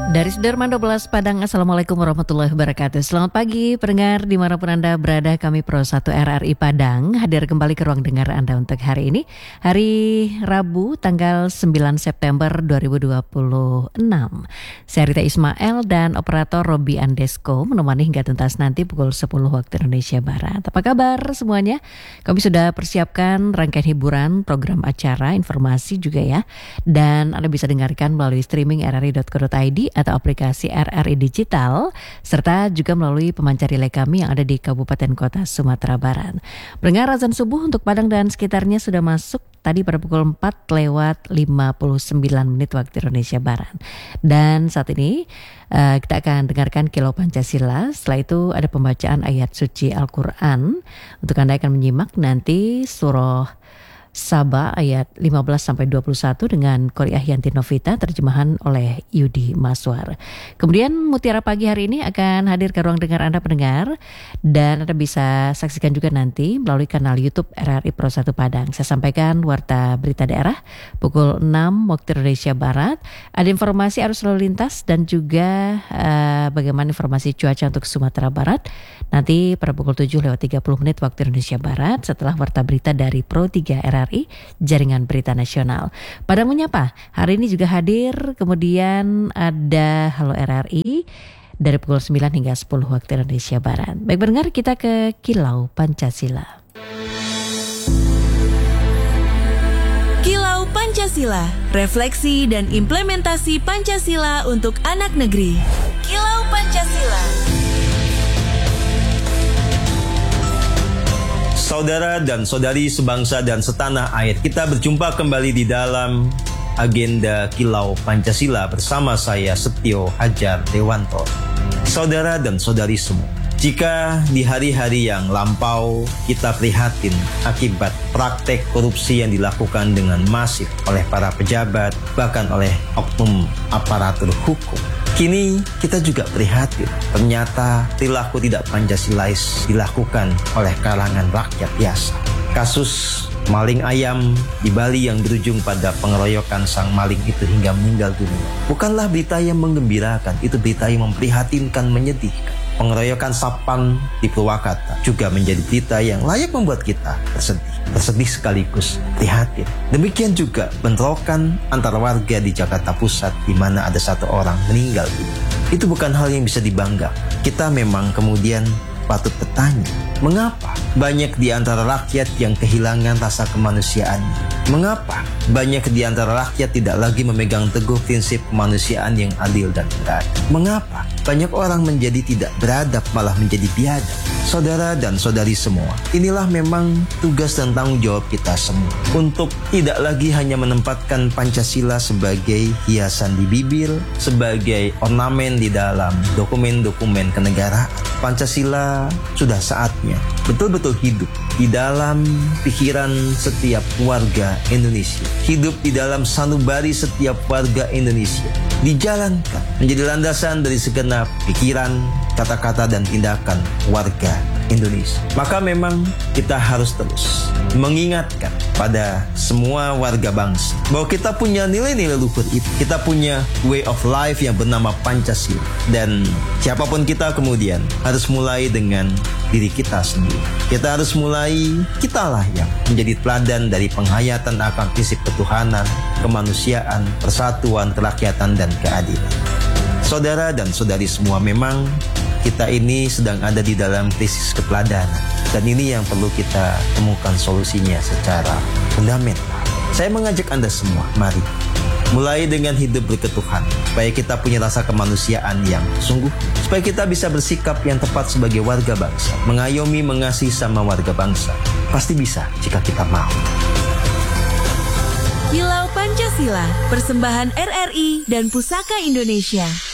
Dari Sudirman 12 Padang, Assalamualaikum warahmatullahi wabarakatuh. Selamat pagi pendengar dimanapun Anda berada. Kami Pro 1 RRI Padang hadir kembali ke ruang dengar Anda untuk hari ini. Hari Rabu tanggal 9 September 2026. Saya Rita Ismail dan operator Robi Andesko menemani hingga tuntas nanti pukul 10 waktu Indonesia Barat. Apa kabar semuanya? Kami sudah persiapkan rangkaian hiburan, program acara, informasi juga ya. Dan Anda bisa dengarkan melalui streaming rri.co.id atau aplikasi RRI Digital, serta juga melalui pemancar relay kami yang ada di Kabupaten Kota Sumatera Barat. Pendengar, azan subuh untuk Padang dan sekitarnya sudah masuk tadi pada pukul 4:59 waktu Indonesia Barat. Dan saat ini kita akan dengarkan Kilau Pancasila. Setelah itu ada pembacaan ayat suci Al-Quran. Untuk Anda akan menyimak nanti surah Saba ayat 15-21 dengan Kori Ahyanti Novita, terjemahan oleh Yudi Maswar. Kemudian Mutiara Pagi hari ini akan hadir ke ruang dengar Anda pendengar, dan Anda bisa saksikan juga nanti melalui kanal YouTube RRI Pro 1 Padang. Saya sampaikan warta berita daerah pukul 6 waktu Indonesia Barat. Ada informasi arus lalu lintas dan juga bagaimana informasi cuaca untuk Sumatera Barat nanti pada pukul 7:30 waktu Indonesia Barat setelah warta berita dari Pro 3 RRI Jaringan Berita Nasional. Padang Menyapa hari ini juga hadir, kemudian ada Halo RRI dari pukul 9 hingga 10 waktu Indonesia Barat. Baik pendengar, kita ke Kilau Pancasila. Kilau Pancasila, refleksi dan implementasi Pancasila untuk anak negeri. Kilau Pancasila. Saudara dan saudari sebangsa dan setanah air, kita berjumpa kembali di dalam agenda Kilau Pancasila bersama saya Setio Hajar Dewanto. Saudara dan saudari semua, jika di hari-hari yang lampau kita prihatin akibat praktek korupsi yang dilakukan dengan masif oleh para pejabat, bahkan oleh oknum aparatur hukum, kini kita juga prihatin, ternyata perilaku tidak Pancasilais dilakukan oleh kalangan rakyat biasa. Kasus maling ayam di Bali yang berujung pada pengeroyokan sang maling itu hingga meninggal dunia bukanlah berita yang menggembirakan, itu berita yang memprihatinkan, menyedihkan. Pengeroyokan Sapang di Purwakarta juga menjadi berita yang layak membuat kita tersedih sekaligus prihatin. Demikian juga bentrokan antara warga di Jakarta Pusat di mana ada satu orang meninggal dunia. Itu bukan hal yang bisa dibanggakan. Kita memang kemudian patut bertanya, mengapa banyak di antara rakyat yang kehilangan rasa kemanusiaannya? Mengapa banyak di antara rakyat tidak lagi memegang teguh prinsip kemanusiaan yang adil dan beradab? Mengapa banyak orang menjadi tidak beradab, malah menjadi biadab? Saudara dan saudari semua, inilah memang tugas dan tanggung jawab kita semua untuk tidak lagi hanya menempatkan Pancasila sebagai hiasan di bibir, sebagai ornamen di dalam dokumen-dokumen kenegaraan. Pancasila sudah saatnya betul-betul hidup di dalam pikiran setiap warga Indonesia, hidup di dalam sanubari setiap warga Indonesia, dijalankan menjadi landasan dari segenap pikiran, kata-kata dan tindakan warga Indonesia. Maka memang kita harus terus mengingatkan pada semua warga bangsa bahwa kita punya nilai-nilai luhur itu. Kita punya way of life yang bernama Pancasila. Dan siapapun kita kemudian harus mulai dengan diri kita sendiri. Kita harus mulai, kitalah yang menjadi teladan dari penghayatan akan prinsip ketuhanan, kemanusiaan, persatuan, kerakyatan, dan keadilan. Saudara dan saudari semua, memang kita ini sedang ada di dalam krisis keteladanan, dan ini yang perlu kita temukan solusinya secara fundamental. Saya mengajak Anda semua, mari mulai dengan hidup berketuhanan, supaya kita punya rasa kemanusiaan yang sungguh, supaya kita bisa bersikap yang tepat sebagai warga bangsa, mengayomi, mengasihi sama warga bangsa. Pasti bisa jika kita mau. Kilau Pancasila, persembahan RRI dan Pusaka Indonesia.